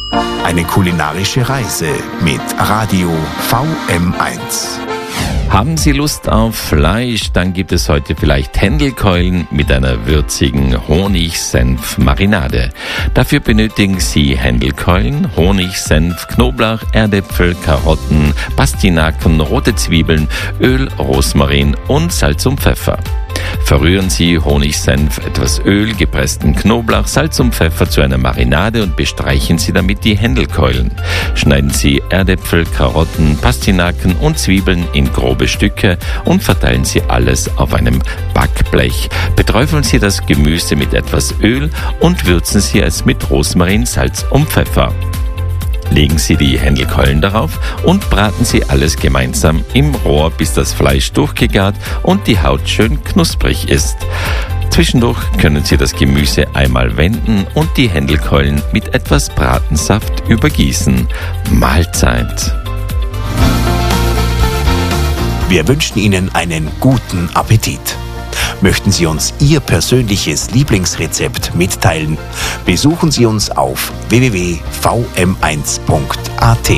Eine kulinarische Reise mit Radio VM1. Haben Sie Lust auf Fleisch? Dann gibt es heute vielleicht Händelkeulen mit einer würzigen Honig-Senf-Marinade. Dafür benötigen Sie Händelkeulen, Honig, Senf, Knoblauch, Erdäpfel, Karotten, Pastinaken, rote Zwiebeln, Öl, Rosmarin und Salz und Pfeffer. Verrühren Sie Honig, Senf, etwas Öl, gepressten Knoblauch, Salz und Pfeffer zu einer Marinade und bestreichen Sie damit die Händelkeulen. Schneiden Sie Erdäpfel, Karotten, Pastinaken und Zwiebeln in grobe Stücke und verteilen Sie alles auf einem Backblech. Beträufeln Sie das Gemüse mit etwas Öl und würzen Sie es mit Rosmarin, Salz und Pfeffer. Legen Sie die Händelkeulen darauf und braten Sie alles gemeinsam im Rohr, bis das Fleisch durchgegart und die Haut schön knusprig ist. Zwischendurch können Sie das Gemüse einmal wenden und die Händelkeulen mit etwas Bratensaft übergießen. Mahlzeit! Wir wünschen Ihnen einen guten Appetit. Möchten Sie uns Ihr persönliches Lieblingsrezept mitteilen? Besuchen Sie uns auf www.vm1.at.